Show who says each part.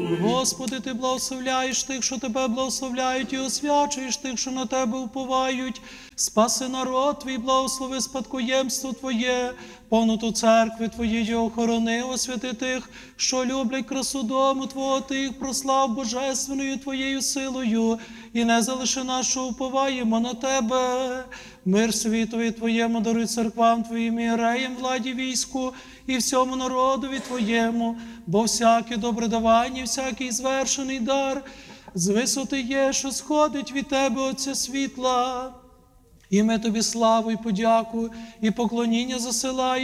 Speaker 1: Господи, Ти благословляєш тих, що Тебе благословляють, і освячуєш тих, що на Тебе уповають. Спаси народ Твій, благослови спадкоємство Твоє, повноту церкви Твоєї охорони, освяти тих, що люблять красу дому Твого, Ти їх прослав божественною Твоєю силою, і не залиши нас, що уповаємо на Тебе. Мир світові Твоєму даруй церквам Твоїм, ієреям, владі війську і всьому народові Твоєму, бо всяке добре давання, всякий звершений дар з висоти є, що сходить від Тебе, Отця світла. І ми Тобі славу і подяку, і поклоніння засилаємо.